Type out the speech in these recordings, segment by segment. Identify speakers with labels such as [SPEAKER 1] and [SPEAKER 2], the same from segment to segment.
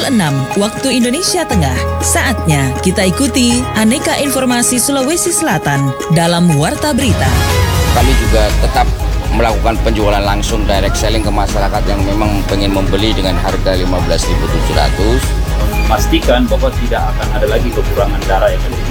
[SPEAKER 1] pukul 6 waktu Indonesia Tengah. Saatnya kita ikuti aneka informasi Sulawesi Selatan dalam Warta Berita.
[SPEAKER 2] Kami juga tetap melakukan penjualan langsung direct selling ke masyarakat yang memang pengen membeli dengan harga 15.700.
[SPEAKER 3] Pastikan bahwa tidak akan ada lagi kekurangan darah yang ada.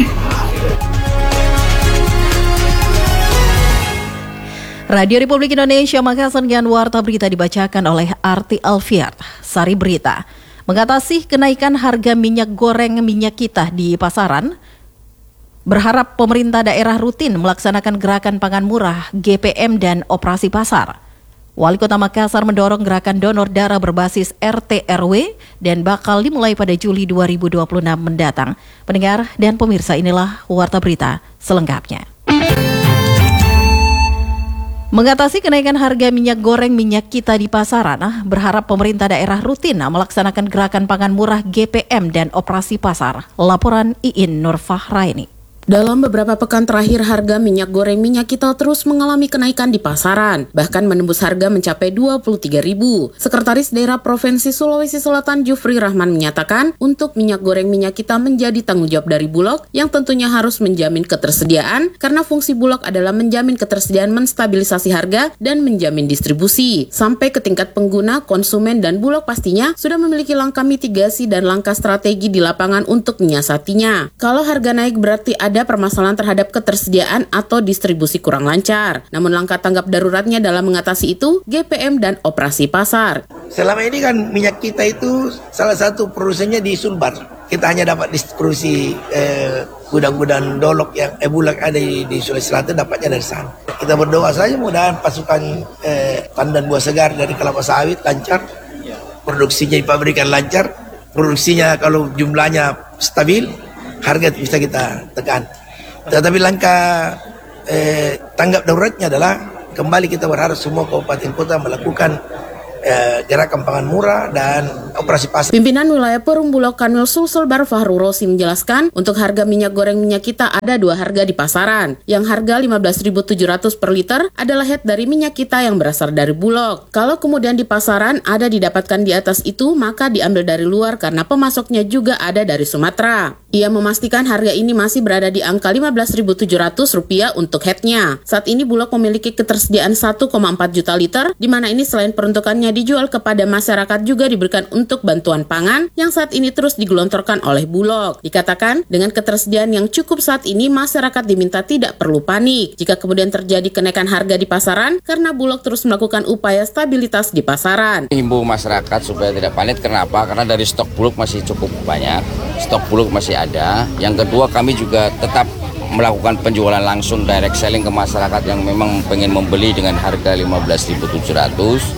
[SPEAKER 4] Radio Republik Indonesia Makassar dengan Warta Berita dibacakan oleh Arti Alfiat. Sari Berita. Mengatasi kenaikan harga minyak goreng minyak kita di pasaran, berharap pemerintah daerah rutin melaksanakan gerakan pangan murah, GPM dan operasi pasar. Wali Kota Makassar mendorong gerakan donor darah berbasis RT/RW dan bakal dimulai pada Juli 2026 mendatang. Pendengar dan pemirsa, inilah Warta Berita selengkapnya. Mengatasi kenaikan harga minyak goreng minyak kita di pasaran, berharap pemerintah daerah rutin melaksanakan gerakan pangan murah GPM dan operasi pasar. Laporan Iin Nurfahraini.
[SPEAKER 5] Dalam beberapa pekan terakhir, harga minyak goreng minyak kita terus mengalami kenaikan di pasaran, bahkan menembus harga mencapai 23.000. Sekretaris Daerah Provinsi Sulawesi Selatan Jufri Rahman menyatakan, untuk minyak goreng minyak kita menjadi tanggung jawab dari Bulog yang tentunya harus menjamin ketersediaan, karena fungsi Bulog adalah menjamin ketersediaan, menstabilisasi harga, dan menjamin distribusi. Sampai ke tingkat pengguna, konsumen, dan Bulog pastinya sudah memiliki langkah mitigasi dan langkah strategi di lapangan untuk menyiasatinya. Kalau harga naik berarti ada permasalahan terhadap ketersediaan atau distribusi kurang lancar. Namun langkah tanggap daruratnya dalam mengatasi itu, GPM dan operasi pasar.
[SPEAKER 6] Selama ini kan minyak kita itu salah satu produsennya di Sulbar. Kita hanya dapat distribusi gudang-gudang dolok yang bulog ada di Sulawesi Selatan, dapatnya dari sana. Kita berdoa saja mudah-mudahan pasukan tandan buah segar dari kelapa sawit lancar, produksinya di pabrikan lancar, produksinya kalau jumlahnya stabil, harga bisa kita tekan. Tetapi langkah tanggap daruratnya adalah kembali kita berharap semua kabupaten kota melakukan gerakan pangan murah dan operasi pasar.
[SPEAKER 5] Pimpinan wilayah Perum Bulog Kanwil Sulselbar Fahru Rosi menjelaskan, untuk harga minyak goreng minyak kita ada dua harga di pasaran. Yang harga 15.700 per liter adalah head dari minyak kita yang berasal dari Bulog. Kalau kemudian di pasaran ada didapatkan di atas itu, maka diambil dari luar karena pemasoknya juga ada dari Sumatera. Ia memastikan harga ini masih berada di angka Rp15.700 untuk headnya. Saat ini Bulog memiliki ketersediaan 1,4 juta liter, di mana ini selain peruntukannya dijual kepada masyarakat juga diberikan untuk bantuan pangan yang saat ini terus digelontorkan oleh Bulog. Dikatakan dengan ketersediaan yang cukup saat ini, masyarakat diminta tidak perlu panik jika kemudian terjadi kenaikan harga di pasaran karena Bulog terus melakukan upaya stabilitas di pasaran.
[SPEAKER 2] Himbau masyarakat supaya tidak panik. Kenapa? Karena dari stok Bulog masih cukup banyak, stok Bulog masih ada. Yang kedua, kami juga tetap melakukan penjualan langsung direct selling ke masyarakat yang memang pengen membeli dengan harga 15.700.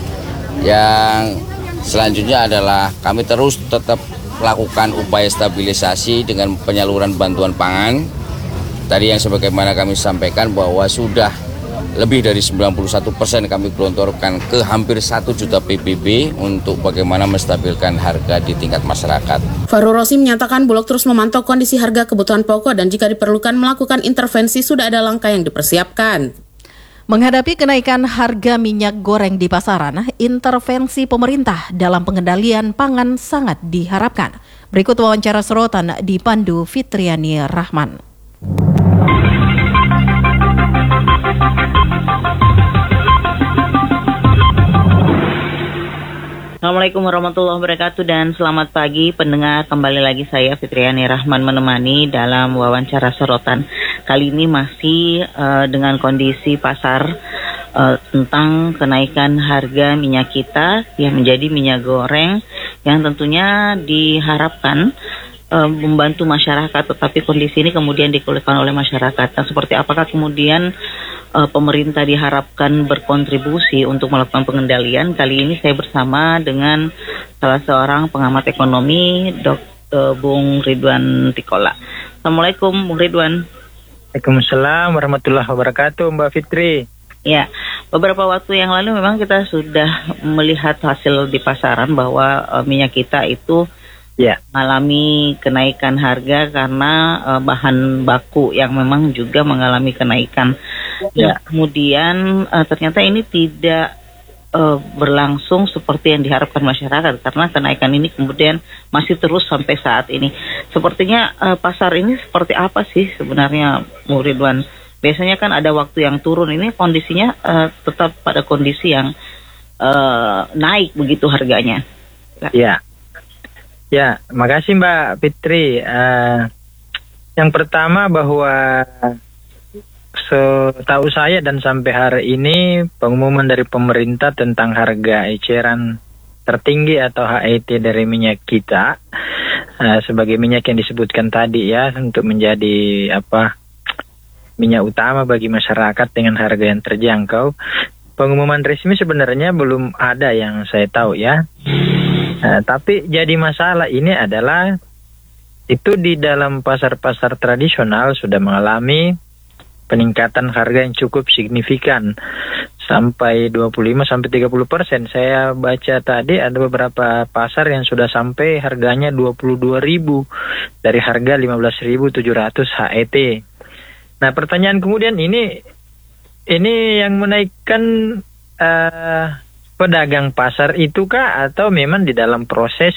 [SPEAKER 2] Yang selanjutnya adalah kami terus tetap melakukan upaya stabilisasi dengan penyaluran bantuan pangan. Tadi yang sebagaimana kami sampaikan bahwa sudah lebih dari 91% kami gelontorkan ke hampir 1 juta PBB untuk bagaimana menstabilkan harga di tingkat masyarakat.
[SPEAKER 5] Fahru Rosi menyatakan Bulog terus memantau kondisi harga kebutuhan pokok dan jika diperlukan melakukan intervensi sudah ada langkah yang dipersiapkan.
[SPEAKER 4] Menghadapi kenaikan harga minyak goreng di pasaran, intervensi pemerintah dalam pengendalian pangan sangat diharapkan. Berikut wawancara sorotan dipandu Fitriani Rahman.
[SPEAKER 7] Assalamualaikum warahmatullahi wabarakatuh dan selamat pagi pendengar. Kembali lagi saya Fitriani Rahman menemani dalam wawancara sorotan. Kali ini masih dengan kondisi pasar tentang kenaikan harga minyak kita yang menjadi minyak goreng yang tentunya diharapkan membantu masyarakat, tetapi kondisi ini kemudian dikeluhkan oleh masyarakat. Nah, seperti apakah kemudian pemerintah diharapkan berkontribusi untuk melakukan pengendalian? Kali ini saya bersama dengan salah seorang pengamat ekonomi, Dr. Bung Ridwan Tikola. Assalamualaikum, Bung Ridwan.
[SPEAKER 8] Waalaikumsalam warahmatullahi wabarakatuh, Mbak Fitri.
[SPEAKER 7] Ya, beberapa waktu yang lalu memang kita sudah melihat hasil di pasaran bahwa minyak kita itu mengalami kenaikan harga karena bahan baku yang memang juga mengalami kenaikan. Kemudian ternyata ini tidak berlangsung seperti yang diharapkan masyarakat, karena kenaikan ini kemudian masih terus sampai saat ini. Sepertinya pasar ini seperti apa sih sebenarnya, Bu Ridwan? Biasanya kan ada waktu yang turun, ini kondisinya tetap pada kondisi yang naik begitu harganya.
[SPEAKER 8] Ya, makasih Mbak Fitri. Yang pertama bahwa setahu saya dan sampai hari ini pengumuman dari pemerintah tentang harga eceran tertinggi atau HET dari minyak kita sebagai minyak yang disebutkan tadi ya, untuk menjadi minyak utama bagi masyarakat dengan harga yang terjangkau. Pengumuman resmi sebenarnya belum ada yang saya tahu ya. Tapi jadi masalah ini adalah itu di dalam pasar-pasar tradisional sudah mengalami peningkatan harga yang cukup signifikan sampai 25-30%. Saya baca tadi ada beberapa pasar yang sudah sampai harganya 22.000 dari harga 15.700 HET. Nah, pertanyaan kemudian ini yang menaikkan pedagang pasar itu kah atau memang di dalam proses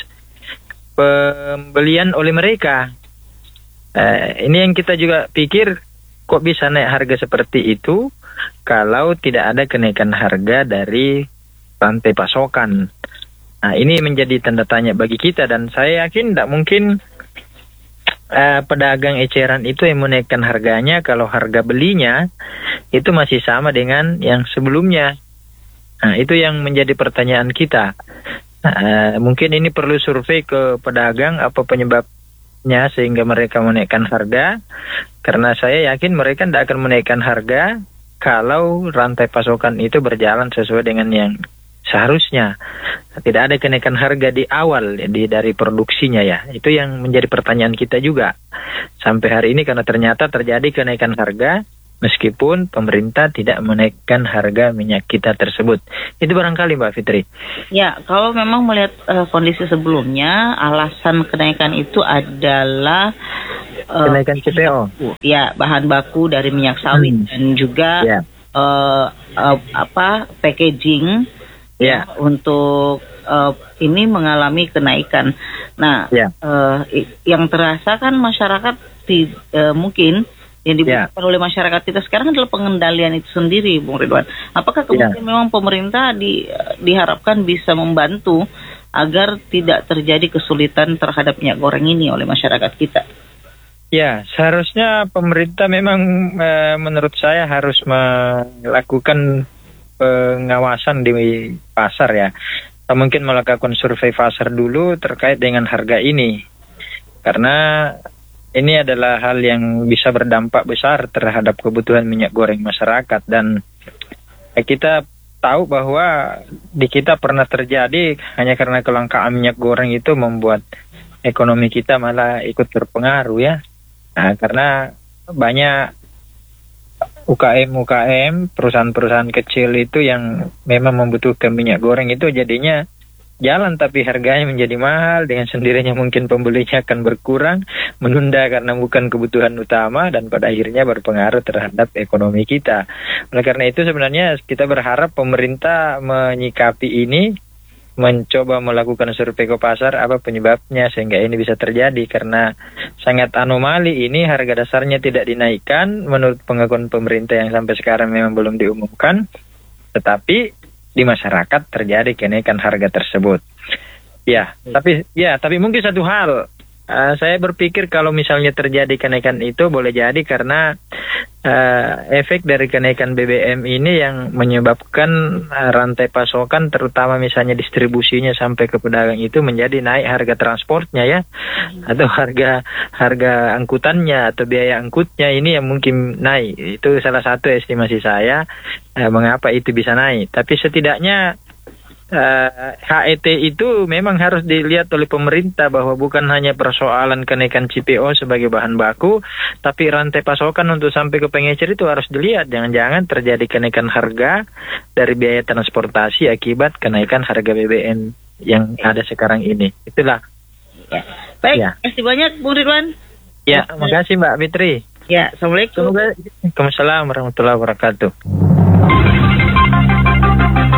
[SPEAKER 8] pembelian oleh mereka? Ini yang kita juga pikir, kok bisa naik harga seperti itu kalau tidak ada kenaikan harga dari rantai pasokan. Nah, ini menjadi tanda tanya bagi kita, dan saya yakin tidak mungkin pedagang eceran itu yang menaikkan harganya kalau harga belinya itu masih sama dengan yang sebelumnya. Nah, itu yang menjadi pertanyaan kita. Mungkin ini perlu survei ke pedagang apa penyebabnya sehingga mereka menaikkan harga, karena saya yakin mereka tidak akan menaikkan harga kalau rantai pasokan itu berjalan sesuai dengan yang seharusnya. Tidak ada kenaikan harga di awal dari produksinya ya. Itu yang menjadi pertanyaan kita juga sampai hari ini, karena ternyata terjadi kenaikan harga meskipun pemerintah tidak menaikkan harga minyak kita tersebut. Itu barangkali Mbak Fitri.
[SPEAKER 7] Ya, kalau memang melihat kondisi sebelumnya, alasan kenaikan itu adalah
[SPEAKER 8] kenaikan CPO.
[SPEAKER 7] Ya, bahan baku dari minyak sawit dan juga packaging untuk ini mengalami kenaikan. Nah, yang terasa kan masyarakat mungkin yang dibutuhkan oleh masyarakat kita sekarang adalah pengendalian itu sendiri, Bung Ridwan. Apakah kemudian memang pemerintah diharapkan bisa membantu agar tidak terjadi kesulitan terhadap minyak goreng ini oleh masyarakat kita?
[SPEAKER 8] Ya, seharusnya pemerintah memang menurut saya harus melakukan pengawasan di pasar ya. Atau mungkin melakukan survei pasar dulu terkait dengan harga ini. Karena ini adalah hal yang bisa berdampak besar terhadap kebutuhan minyak goreng masyarakat, dan kita tahu bahwa di kita pernah terjadi hanya karena kelangkaan minyak goreng itu membuat ekonomi kita malah ikut terpengaruh ya. Nah, karena banyak UKM, perusahaan-perusahaan kecil itu yang memang membutuhkan minyak goreng itu jadinya jalan, tapi harganya menjadi mahal. Dengan sendirinya mungkin pembelinya akan berkurang, menunda karena bukan kebutuhan utama, dan pada akhirnya berpengaruh terhadap ekonomi kita. Oleh karena itu sebenarnya kita berharap pemerintah menyikapi ini, mencoba melakukan survei ke pasar apa penyebabnya sehingga ini bisa terjadi, karena sangat anomali ini harga dasarnya tidak dinaikkan menurut pengakuan pemerintah yang sampai sekarang memang belum diumumkan, tetapi di masyarakat terjadi kenaikan harga tersebut. Tapi mungkin satu hal, saya berpikir kalau misalnya terjadi kenaikan itu boleh jadi karena efek dari kenaikan BBM ini yang menyebabkan rantai pasokan, terutama misalnya distribusinya sampai ke pedagang itu menjadi naik harga transportnya ya, atau harga angkutannya atau biaya angkutnya ini yang mungkin naik. Itu salah satu estimasi saya mengapa itu bisa naik. Tapi setidaknya HET itu memang harus dilihat oleh pemerintah bahwa bukan hanya persoalan kenaikan CPO sebagai bahan baku, tapi rantai pasokan untuk sampai ke pengecer itu harus dilihat. Jangan-jangan terjadi kenaikan harga dari biaya transportasi akibat kenaikan harga BBM yang ada sekarang ini. Itulah.
[SPEAKER 7] Ya. Baik, terima kasih banyak Bung Ridwan.
[SPEAKER 8] Ya, makasih Mbak Fitri.
[SPEAKER 7] Ya, Assalamualaikum.
[SPEAKER 8] Waalaikumsalam warahmatullahi wabarakatuh.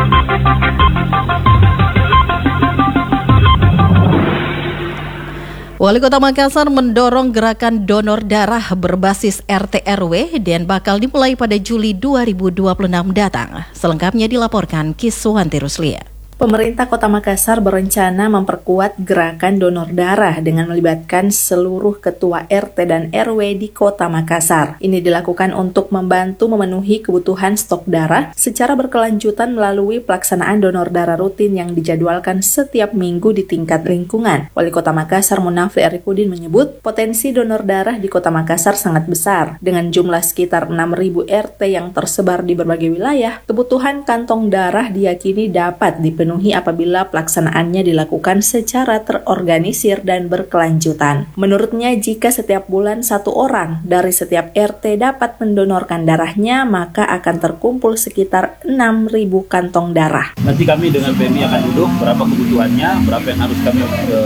[SPEAKER 4] Wali Kota Makassar mendorong gerakan donor darah berbasis RT RW dan bakal dimulai pada Juli 2026 datang. Selengkapnya dilaporkan Kiswanti Ruslia.
[SPEAKER 9] Pemerintah Kota Makassar berencana memperkuat gerakan donor darah dengan melibatkan seluruh ketua RT dan RW di Kota Makassar. Ini dilakukan untuk membantu memenuhi kebutuhan stok darah secara berkelanjutan melalui pelaksanaan donor darah rutin yang dijadwalkan setiap minggu di tingkat lingkungan. Wali Kota Makassar Munafri Arifudin menyebut potensi donor darah di Kota Makassar sangat besar. Dengan jumlah sekitar 6.000 RT yang tersebar di berbagai wilayah, kebutuhan kantong darah diyakini dapat dipenuhi apabila pelaksanaannya dilakukan secara terorganisir dan berkelanjutan. Menurutnya, jika setiap bulan satu orang dari setiap RT dapat mendonorkan darahnya, maka akan terkumpul sekitar 6.000 kantong darah.
[SPEAKER 3] Nanti kami dengan PMI akan duduk berapa kebutuhannya, berapa yang harus kami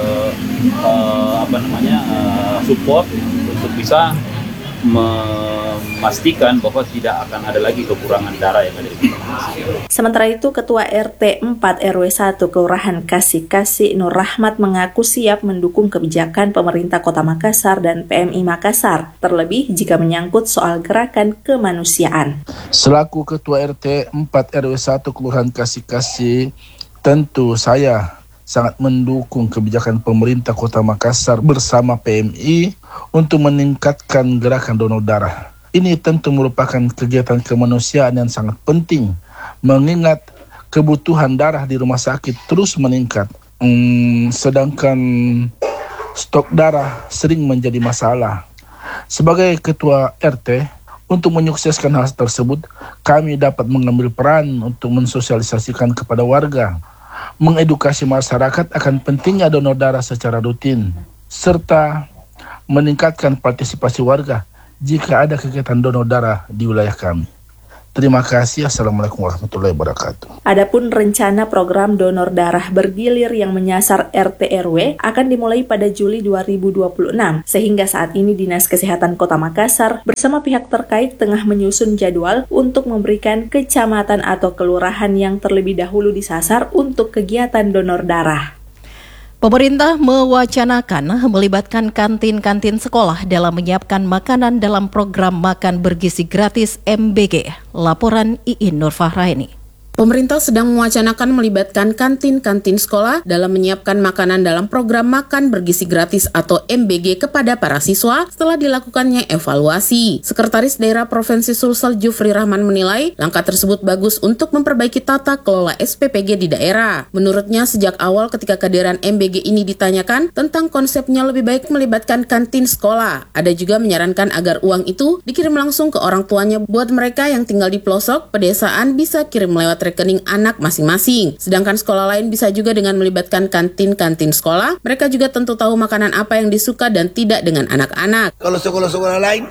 [SPEAKER 3] support untuk bisa memastikan bahwa tidak akan ada lagi kekurangan darah yang ada di Makassar.
[SPEAKER 9] Sementara itu, Ketua RT 4 RW 1 Kelurahan Kasih Nur Rahmat mengaku siap mendukung kebijakan pemerintah Kota Makassar dan PMI Makassar, terlebih jika menyangkut soal gerakan kemanusiaan.
[SPEAKER 10] Selaku Ketua RT 4 RW 1 Kelurahan Kasih, tentu saya sangat mendukung kebijakan pemerintah Kota Makassar bersama PMI untuk meningkatkan gerakan donor darah. Ini tentu merupakan kegiatan kemanusiaan yang sangat penting, mengingat kebutuhan darah di rumah sakit terus meningkat. Sedangkan stok darah sering menjadi masalah. Sebagai Ketua RT, untuk menyukseskan hal tersebut, kami dapat mengambil peran untuk mensosialisasikan kepada warga, mengedukasi masyarakat akan pentingnya donor darah secara rutin, serta meningkatkan partisipasi warga jika ada kegiatan donor darah di wilayah kami. Terima kasih. Assalamualaikum warahmatullahi wabarakatuh.
[SPEAKER 9] Adapun rencana program donor darah bergilir yang menyasar RT RW akan dimulai pada Juli 2026, sehingga saat ini Dinas Kesehatan Kota Makassar bersama pihak terkait tengah menyusun jadwal untuk memberikan kecamatan atau kelurahan yang terlebih dahulu disasar untuk kegiatan donor darah.
[SPEAKER 4] Pemerintah mewacanakan melibatkan kantin-kantin sekolah dalam menyiapkan makanan dalam program makan bergizi gratis MBG. Laporan Iin Nurfahraini.
[SPEAKER 5] Pemerintah sedang mewacanakan melibatkan kantin-kantin sekolah dalam menyiapkan makanan dalam program makan bergizi gratis atau MBG kepada para siswa setelah dilakukannya evaluasi. Sekretaris Daerah Provinsi Sulsel Jufri Rahman menilai langkah tersebut bagus untuk memperbaiki tata kelola SPPG di daerah. Menurutnya sejak awal ketika kehadiran MBG ini ditanyakan tentang konsepnya lebih baik melibatkan kantin sekolah. Ada juga menyarankan agar uang itu dikirim langsung ke orang tuanya buat mereka yang tinggal di pelosok pedesaan bisa kirim lewat rekening anak masing-masing. Sedangkan sekolah lain bisa juga dengan melibatkan kantin-kantin sekolah. Mereka juga tentu tahu makanan apa yang disuka dan tidak dengan anak-anak.
[SPEAKER 6] Kalau sekolah-sekolah lain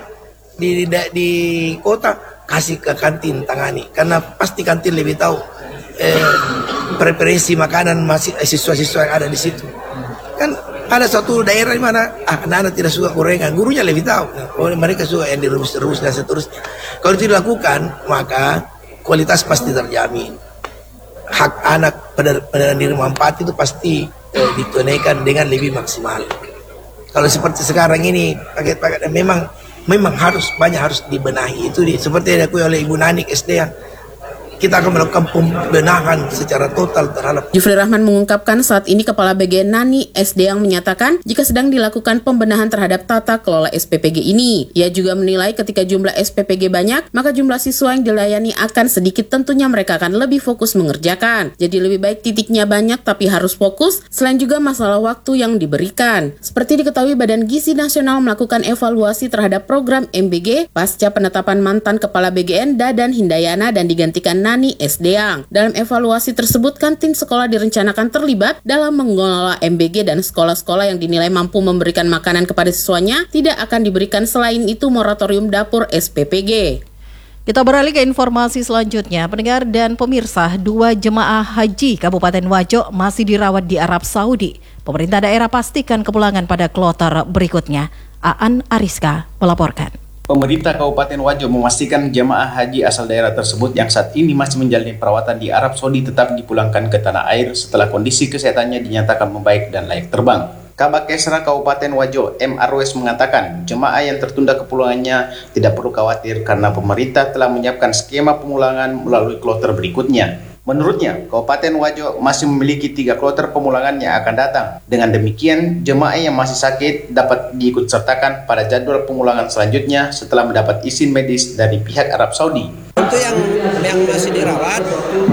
[SPEAKER 6] di kota kasih ke kantin tangani, karena pasti kantin lebih tahu preferensi makanan siswa-siswa yang ada di situ. Kan ada satu daerah di mana anak-anak tidak suka gorengan, gurunya lebih tahu. Mereka suka yang direbus-rebus dan seterusnya. Kalau itu dilakukan, maka kualitas pasti terjamin. Hak anak pada diri manfaat itu pasti ditunaikan dengan lebih maksimal. Kalau seperti sekarang ini paket-paket memang harus dibenahi. Itu seperti yang diakui oleh Ibu Nanik SD yang kita akan melakukan pembenahan secara total terhadap.
[SPEAKER 5] Jufri Rahman mengungkapkan saat ini Kepala BG Nani SD yang menyatakan jika sedang dilakukan pembenahan terhadap tata kelola SPPG ini. Ia juga menilai ketika jumlah SPPG banyak, maka jumlah siswa yang dilayani akan sedikit, tentunya mereka akan lebih fokus mengerjakan. Jadi lebih baik titiknya banyak tapi harus fokus, selain juga masalah waktu yang diberikan. Seperti diketahui Badan Gizi Nasional melakukan evaluasi terhadap program MBG pasca penetapan mantan Kepala BGN Dadan Hindayana dan digantikan Nani SDang. Dalam evaluasi tersebut, kantin sekolah direncanakan terlibat dalam mengelola MBG dan sekolah-sekolah yang dinilai mampu memberikan makanan kepada siswanya tidak akan diberikan. Selain itu, moratorium dapur SPPG.
[SPEAKER 4] Kita beralih ke informasi selanjutnya. Pendengar dan pemirsa, 2 jemaah haji Kabupaten Wajo masih dirawat di Arab Saudi. Pemerintah daerah pastikan kepulangan pada kloter berikutnya. Aan Ariska melaporkan.
[SPEAKER 11] Pemerintah Kabupaten Wajo memastikan jemaah haji asal daerah tersebut yang saat ini masih menjalani perawatan di Arab Saudi tetap dipulangkan ke tanah air setelah kondisi kesehatannya dinyatakan membaik dan layak terbang. Kabak Kesra Kabupaten Wajo, M. Arwes mengatakan jemaah yang tertunda kepulangannya tidak perlu khawatir karena pemerintah telah menyiapkan skema pemulangan melalui kloter berikutnya. Menurutnya, Kabupaten Wajo masih memiliki 3 kloter pemulangan yang akan datang. Dengan demikian, jemaah yang masih sakit dapat diikutsertakan pada jadwal pemulangan selanjutnya setelah mendapat izin medis dari pihak Arab Saudi.
[SPEAKER 12] Untuk yang masih dirawat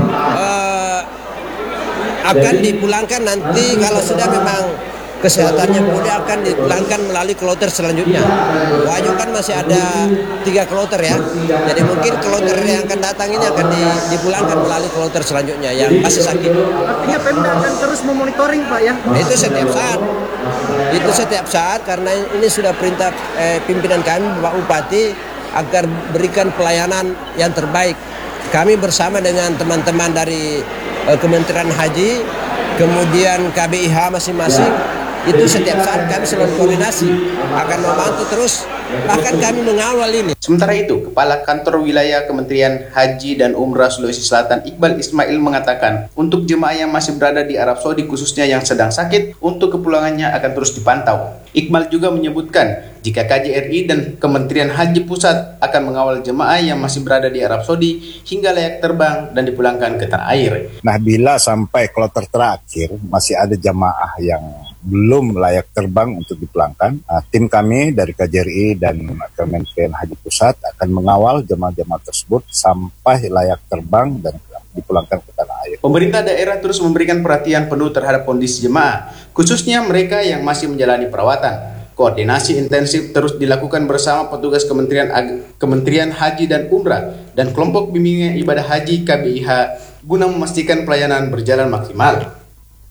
[SPEAKER 12] akan dipulangkan nanti kalau sudah memang kesehatannya pulih akan dipulangkan melalui kloter selanjutnya. Wajo kan masih ada 3 kloter ya. Jadi mungkin kloter yang akan datang ini akan dipulangkan melalui kloter selanjutnya yang masih sakit.
[SPEAKER 13] Artinya Pemda akan terus memonitoring Pak ya?
[SPEAKER 12] Itu setiap saat. Itu setiap saat karena ini sudah perintah pimpinan kami Bapak Bupati agar berikan pelayanan yang terbaik. Kami bersama dengan teman-teman dari Kementerian Haji, kemudian KBIH masing-masing, itu setiap saat kami selalu koordinasi, akan membantu terus, bahkan kami mengawal ini.
[SPEAKER 11] Sementara itu, Kepala Kantor Wilayah Kementerian Haji dan Umrah Sulawesi Selatan Iqbal Ismail mengatakan, untuk jemaah yang masih berada di Arab Saudi khususnya yang sedang sakit, untuk kepulangannya akan terus dipantau. Iqbal juga menyebutkan, jika KJRI dan Kementerian Haji Pusat akan mengawal jemaah yang masih berada di Arab Saudi hingga layak terbang dan dipulangkan ke tanah air.
[SPEAKER 14] Nah, bila sampai kloter terakhir masih ada jemaah yang belum layak terbang untuk dipulangkan, tim kami dari KJRI dan Kementerian Haji Pusat akan mengawal jemaah-jemaah tersebut sampai layak terbang dan dipulangkan ke tanah air.
[SPEAKER 11] Pemerintah daerah terus memberikan perhatian penuh terhadap kondisi jemaah, khususnya mereka yang masih menjalani perawatan. Koordinasi intensif terus dilakukan bersama petugas Kementerian Haji dan Umrah dan kelompok bimbingan ibadah haji KBIH guna memastikan pelayanan berjalan maksimal.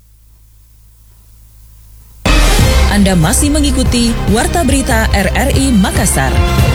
[SPEAKER 1] Anda masih mengikuti Warta Berita RRI Makassar.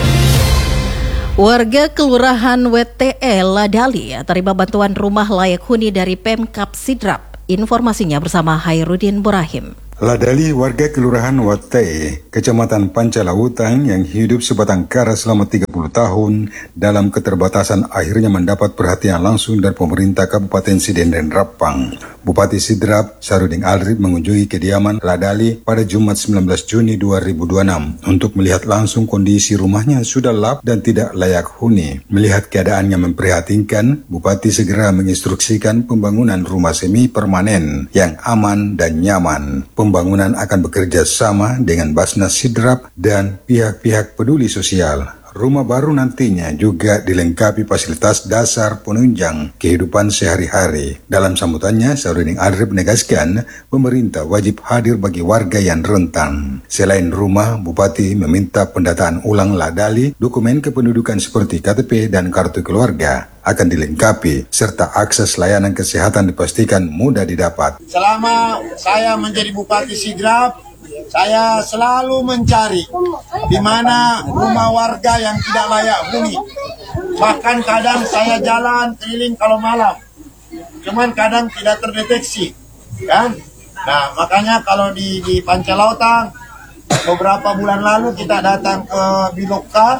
[SPEAKER 4] Warga Kelurahan WTE Ladali terima bantuan rumah layak huni dari Pemkab Sidrap. Informasinya bersama Hairudin Burahim.
[SPEAKER 15] Ladali, warga Kelurahan Watei, Kecamatan Pancalautan yang hidup sebatang kara selama 30 tahun dalam keterbatasan akhirnya mendapat perhatian langsung dari pemerintah Kabupaten Sidenden Rappang. Bupati Sidrap, Sarudin Alrib mengunjungi kediaman Ladali pada Jumat 19 Juni 2026 untuk melihat langsung kondisi rumahnya sudah lap dan tidak layak huni. Melihat keadaan yang memprihatinkan, Bupati segera menginstruksikan pembangunan rumah semi permanen yang aman dan nyaman. Pembangunan akan bekerja sama dengan Basnas Sidrap dan pihak-pihak peduli sosial. Rumah baru nantinya juga dilengkapi fasilitas dasar penunjang kehidupan sehari-hari. Dalam sambutannya, Sarudin Alrib menegaskan pemerintah wajib hadir bagi warga yang rentan. Selain rumah, Bupati meminta pendataan ulang Ladali, dokumen kependudukan seperti KTP dan kartu keluarga akan dilengkapi, serta akses layanan kesehatan dipastikan mudah didapat.
[SPEAKER 16] Selama saya menjadi Bupati Sidrap, saya selalu mencari di mana rumah warga yang tidak layak huni. Bahkan kadang saya jalan keliling kalau malam, cuman kadang tidak terdeteksi, kan? Nah, makanya kalau di Pancalautan beberapa bulan lalu kita datang ke Biloka,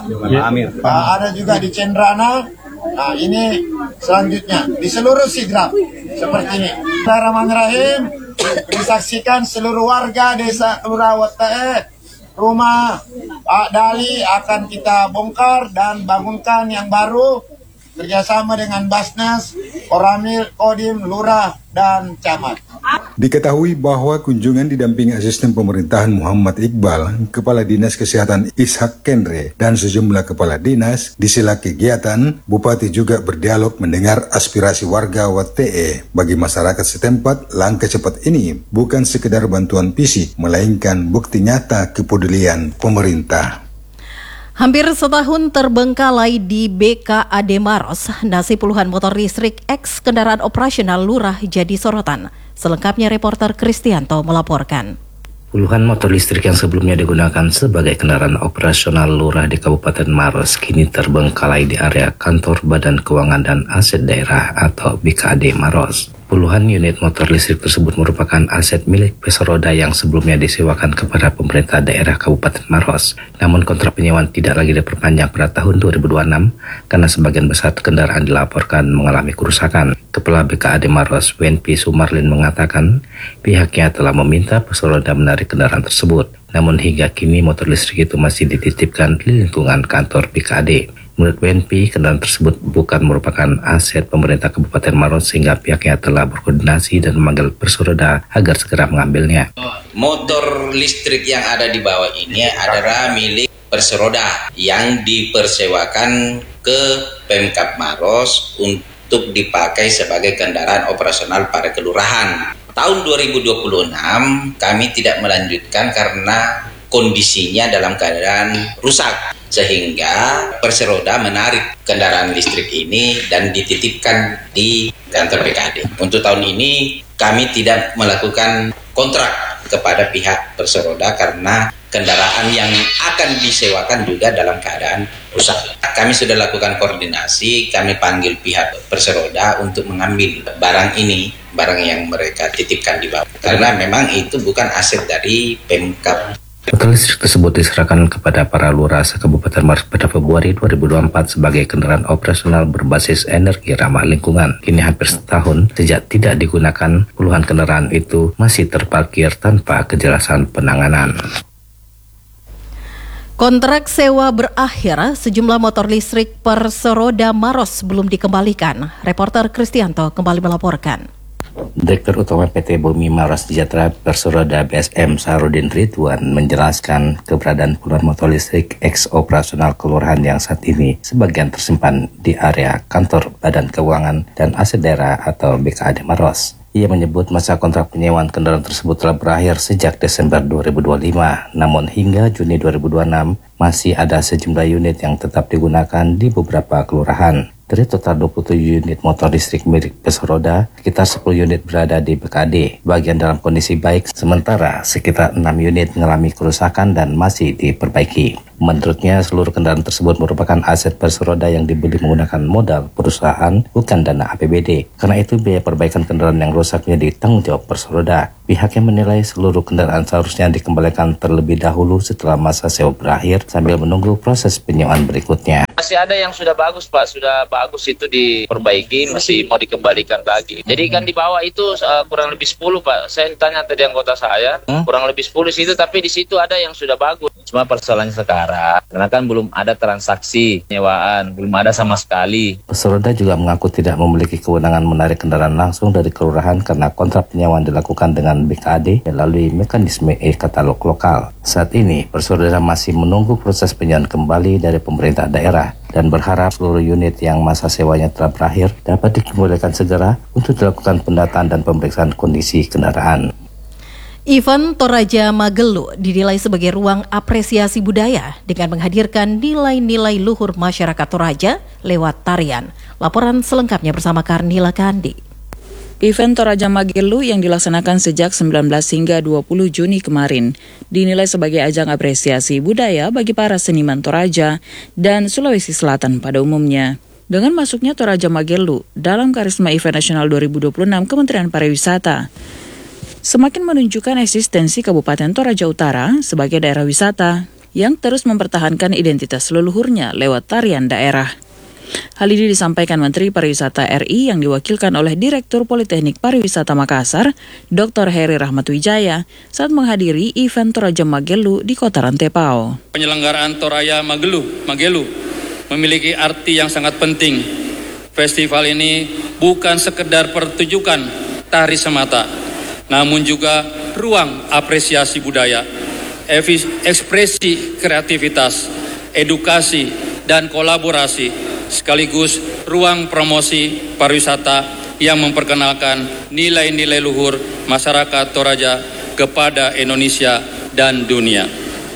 [SPEAKER 16] ada juga di Cendrana. Nah, ini selanjutnya di seluruh Sidrap seperti ini. Bismillahirrahmanirrahim. Disaksikan seluruh warga desa Kelurahan Watei, rumah Pak Dali akan kita bongkar dan bangunkan yang baru kerjasama dengan Basnas, Koramil, Kodim, Lurah, dan Camat.
[SPEAKER 15] Diketahui bahwa kunjungan didampingi asisten pemerintahan Muhammad Iqbal, Kepala Dinas Kesehatan Ishak Kenre, dan sejumlah kepala dinas. Di sela kegiatan, Bupati juga berdialog mendengar aspirasi warga Watei. Bagi masyarakat setempat, langkah cepat ini bukan sekedar bantuan fisik, melainkan bukti nyata kepedulian pemerintah.
[SPEAKER 4] Hampir setahun terbengkalai di BKAD Maros, nasib puluhan motor listrik eks kendaraan operasional lurah jadi sorotan. Selengkapnya reporter Kristianto melaporkan.
[SPEAKER 17] Puluhan motor listrik yang sebelumnya digunakan sebagai kendaraan operasional lurah di Kabupaten Maros kini terbengkalai di area kantor Badan Keuangan dan Aset Daerah atau BKAD Maros. Puluhan unit motor listrik tersebut merupakan aset milik Peseroda yang sebelumnya disewakan kepada pemerintah daerah Kabupaten Maros. Namun kontrak penyewaan tidak lagi diperpanjang pada tahun 2026 karena sebagian besar kendaraan dilaporkan mengalami kerusakan. Kepala BKAD Maros, Wenpi Sumarlin, mengatakan pihaknya telah meminta Peseroda menarik kendaraan tersebut. Namun hingga kini motor listrik itu masih dititipkan di lingkungan kantor BKAD. Menurut WNP, kendaraan tersebut bukan merupakan aset pemerintah Kabupaten Maros sehingga pihaknya telah berkoordinasi dan memanggil Peseroda agar segera mengambilnya.
[SPEAKER 2] Motor listrik yang ada di bawah ini adalah milik Peseroda yang dipersewakan ke Pemkab Maros untuk dipakai sebagai kendaraan operasional para kelurahan. Tahun 2026 kami tidak melanjutkan karena kondisinya dalam keadaan rusak, sehingga Peseroda menarik kendaraan listrik ini dan dititipkan di kantor BKAD. Untuk tahun ini kami tidak melakukan kontrak kepada pihak Peseroda karena kendaraan yang akan disewakan juga dalam keadaan rusak. Kami sudah lakukan koordinasi, kami panggil pihak Peseroda untuk mengambil barang ini, barang yang mereka titipkan di bawah. Karena memang itu bukan aset dari Pemkab.
[SPEAKER 17] Motor listrik tersebut diserahkan kepada para lurah se-Kabupaten Maros pada Februari 2024 sebagai kendaraan operasional berbasis energi ramah lingkungan. Kini hampir setahun sejak tidak digunakan, puluhan kendaraan itu masih terparkir tanpa kejelasan penanganan.
[SPEAKER 4] Kontrak sewa berakhir, sejumlah motor listrik Peseroda Maros belum dikembalikan. Reporter Kristianto kembali melaporkan.
[SPEAKER 17] Direktur Utama PT Bumi Maros Sejahtera Peseroda BSM Sarudin Ridwan menjelaskan keberadaan puluhan motor listrik ex operasional kelurahan yang saat ini sebagian tersimpan di area kantor Badan Keuangan dan Aset Daerah atau BKAD Maros. Ia menyebut masa kontrak penyewaan kendaraan tersebut telah berakhir sejak Desember 2025, namun hingga Juni 2026 masih ada sejumlah unit yang tetap digunakan di beberapa kelurahan. Dari total 27 unit motor listrik milik Peseroda, sekitar 10 unit berada di BKAD, bagian dalam kondisi baik, sementara sekitar 6 unit mengalami kerusakan dan masih diperbaiki. Menurutnya, seluruh kendaraan tersebut merupakan aset Peseroda yang dibeli menggunakan modal perusahaan, bukan dana APBD. Karena itu, biaya perbaikan kendaraan yang rusak menjadi tanggung jawab Peseroda. Pihaknya menilai seluruh kendaraan seharusnya dikembalikan terlebih dahulu setelah masa sewa berakhir sambil menunggu proses penyewaan berikutnya.
[SPEAKER 18] Masih ada yang sudah bagus, Pak. Sudah bagus itu diperbaiki, masih mau dikembalikan lagi. Jadi kan di bawah itu kurang lebih 10, Pak. Saya tanya tadi anggota saya, kurang lebih 10 situ, tapi di situ ada yang sudah bagus. Cuma persoalannya sekarang, karena kan belum ada transaksi penyewaan, belum ada sama sekali.
[SPEAKER 17] Peseroda juga mengaku tidak memiliki kewenangan menarik kendaraan langsung dari kelurahan karena kontrak penyewaan dilakukan dengan BKAD melalui mekanisme e-katalog lokal. Saat ini, Peseroda masih menunggu proses penyewaan kembali dari pemerintah daerah dan berharap seluruh unit yang masa sewanya telah berakhir dapat dikembalikan segera untuk dilakukan pendataan dan pemeriksaan kondisi kendaraan.
[SPEAKER 4] Event Toraja Magelu dinilai sebagai ruang apresiasi budaya dengan menghadirkan nilai-nilai luhur masyarakat Toraja lewat tarian. Laporan selengkapnya bersama Karnila Kandi.
[SPEAKER 19] Event Toraja Magelu yang dilaksanakan sejak 19 hingga 20 Juni kemarin dinilai sebagai ajang apresiasi budaya bagi para seniman Toraja dan Sulawesi Selatan pada umumnya. Dengan masuknya Toraja Magelu dalam Karisma Event Nasional 2026 Kementerian Pariwisata, semakin menunjukkan eksistensi Kabupaten Toraja Utara sebagai daerah wisata yang terus mempertahankan identitas leluhurnya lewat tarian daerah. Hal ini disampaikan Menteri Pariwisata RI yang diwakilkan oleh Direktur Politeknik Pariwisata Makassar, Dr. Heri Rahmatwijaya, saat menghadiri event Toraja Magelu di Kota Rantepao.
[SPEAKER 20] Penyelenggaraan Toraja Magelu memiliki arti yang sangat penting. Festival ini bukan sekedar pertunjukan tari semata, namun juga ruang apresiasi budaya, ekspresi kreativitas, edukasi, dan kolaborasi, sekaligus ruang promosi pariwisata yang memperkenalkan nilai-nilai luhur masyarakat Toraja kepada Indonesia dan dunia.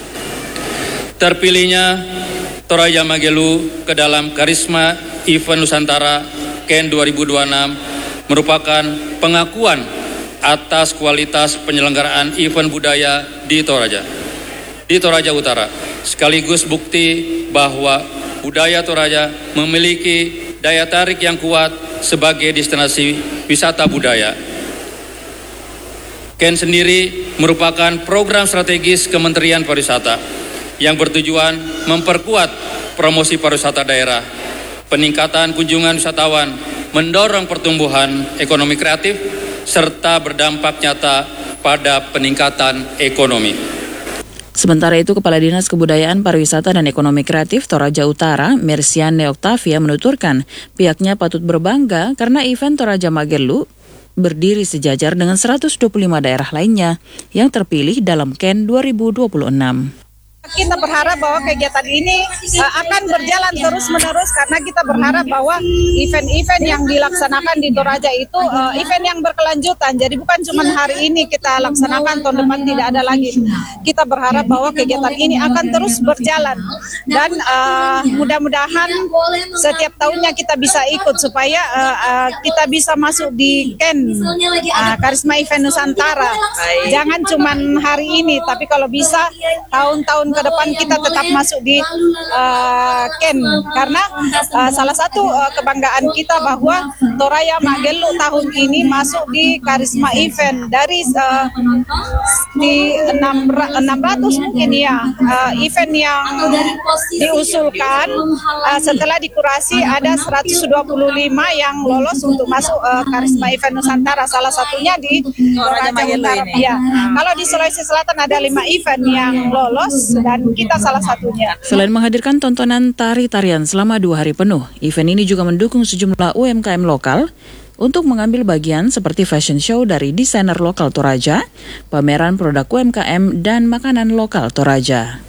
[SPEAKER 20] Terpilihnya Toraja Magelu ke dalam Karisma Event Nusantara KEN 2026 merupakan pengakuan atas kualitas penyelenggaraan event budaya di Toraja Utara, sekaligus bukti bahwa budaya Toraja memiliki daya tarik yang kuat sebagai destinasi wisata budaya. KEN sendiri merupakan program strategis Kementerian Pariwisata yang bertujuan memperkuat promosi pariwisata daerah, peningkatan kunjungan wisatawan, mendorong pertumbuhan ekonomi kreatif, serta berdampak nyata pada peningkatan ekonomi.
[SPEAKER 19] Sementara itu, Kepala Dinas Kebudayaan, Pariwisata dan Ekonomi Kreatif Toraja Utara, Mersiane Oktavia menuturkan pihaknya patut berbangga karena event Toraja Mageluh berdiri sejajar dengan 125 daerah lainnya yang terpilih dalam KEN 2026.
[SPEAKER 21] Kita berharap bahwa kegiatan ini akan berjalan terus-menerus karena kita berharap bahwa event-event yang dilaksanakan di Toraja itu event yang berkelanjutan. Jadi bukan cuma hari ini kita laksanakan, tahun depan tidak ada lagi. Kita berharap bahwa kegiatan ini akan terus berjalan dan mudah-mudahan setiap tahunnya kita bisa ikut supaya kita bisa masuk di KEN Karisma Event Nusantara. Jangan cuma hari ini, tapi kalau bisa tahun-tahun ke depan kita tetap masuk di KEN karena salah satu kebanggaan kita bahwa Toraja Mageluh tahun ini masuk di Karisma Event dari di 600 mungkin ya event yang diusulkan setelah dikurasi ada 125 yang lolos untuk masuk Karisma Event Nusantara, salah satunya di Toraja Utara. Ya. Kalau di Sulawesi Selatan ada 5 event yang lolos dan kita salah satunya.
[SPEAKER 19] Selain menghadirkan tontonan tari-tarian selama 2 hari penuh, event ini juga mendukung sejumlah UMKM lokal untuk mengambil bagian seperti fashion show dari desainer lokal Toraja, pameran produk UMKM, dan makanan lokal Toraja.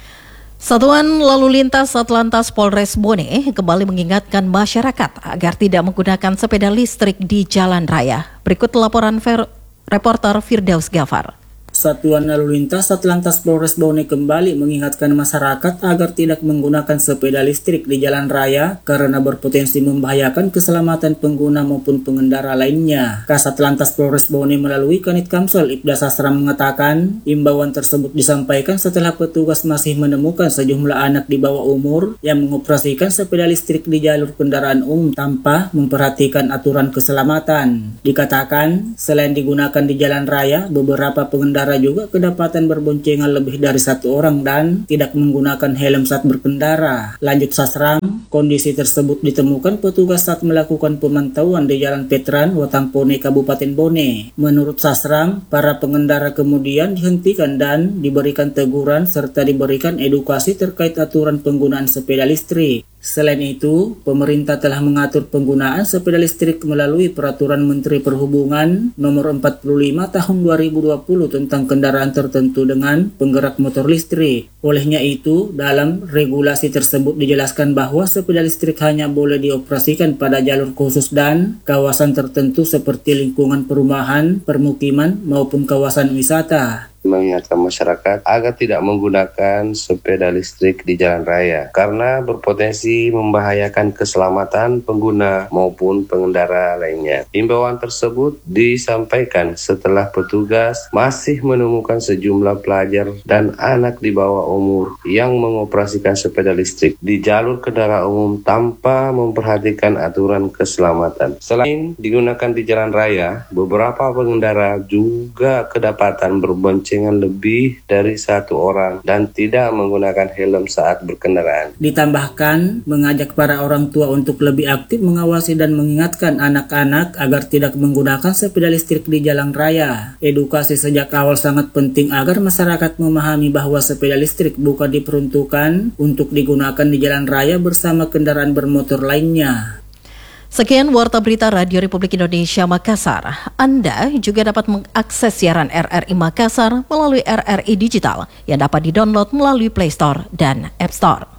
[SPEAKER 4] Satuan Lalu Lintas Satlantas Polres Bone kembali mengingatkan masyarakat agar tidak menggunakan sepeda listrik di jalan raya. Berikut laporan reporter Firdaus Gafar.
[SPEAKER 22] Satuan Lalu Lintas Satlantas Polres Bone kembali mengingatkan masyarakat agar tidak menggunakan sepeda listrik di jalan raya karena berpotensi membahayakan keselamatan pengguna maupun pengendara lainnya. Kasat Lantas Polres Bone melalui Kanit Kamsel Ibda Sasram mengatakan imbauan tersebut disampaikan setelah petugas masih menemukan sejumlah anak di bawah umur yang mengoperasikan sepeda listrik di jalur kendaraan umum tanpa memperhatikan aturan keselamatan. Dikatakan selain digunakan di jalan raya, beberapa pengendara juga kedapatan berboncengan lebih dari 1 orang dan tidak menggunakan helm saat berkendara. Lanjut Sasram, kondisi tersebut ditemukan petugas saat melakukan pemantauan di Jalan Petran, Watampone, Kabupaten Bone. Menurut Sasram, para pengendara kemudian dihentikan dan diberikan teguran serta diberikan edukasi terkait aturan penggunaan sepeda listrik. Selain itu, pemerintah telah mengatur penggunaan sepeda listrik melalui Peraturan Menteri Perhubungan Nomor 45 Tahun 2020 tentang kendaraan tertentu dengan penggerak motor listrik. Olehnya itu, dalam regulasi tersebut dijelaskan bahwa sepeda listrik hanya boleh dioperasikan pada jalur khusus dan kawasan tertentu seperti lingkungan perumahan, permukiman, maupun kawasan wisata.
[SPEAKER 23] Mengingatkan masyarakat agar tidak menggunakan sepeda listrik di jalan raya karena berpotensi membahayakan keselamatan pengguna maupun pengendara lainnya. Himbauan tersebut disampaikan setelah petugas masih menemukan sejumlah pelajar dan anak di bawah umur yang mengoperasikan sepeda listrik di jalur kendaraan umum tanpa memperhatikan aturan keselamatan. Selain digunakan di jalan raya, beberapa pengendara juga kedapatan berboncengan lebih dari 1 orang dan tidak menggunakan helm saat berkendaraan.
[SPEAKER 22] Ditambahkan, mengajak para orang tua untuk lebih aktif mengawasi dan mengingatkan anak-anak agar tidak menggunakan sepeda listrik di jalan raya. Edukasi sejak awal sangat penting agar masyarakat memahami bahwa sepeda listrik bukan diperuntukkan untuk digunakan di jalan raya bersama kendaraan bermotor lainnya.
[SPEAKER 4] Sekian Warta Berita Radio Republik Indonesia Makassar. Anda juga dapat mengakses siaran RRI Makassar melalui RRI Digital yang dapat didownload melalui Play Store dan App Store.